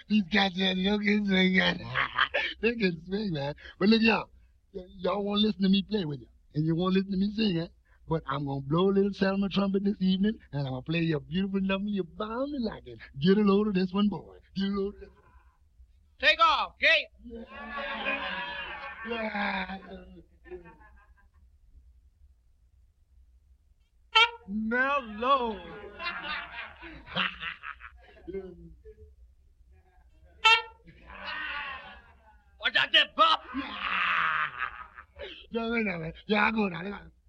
These cats here, you can swing, man. They can swing, man. But look, y'all won't listen to me play with you, and you won't listen to me sing it. But I'm gonna blow a little Selma trumpet this evening, and I'm gonna play you a beautiful number. You're bound to like it. Get a load of this one, boy. Get a load of this one. Take off, Kate. Yeah. Mellow. Watch out there, Bob. No, I go now.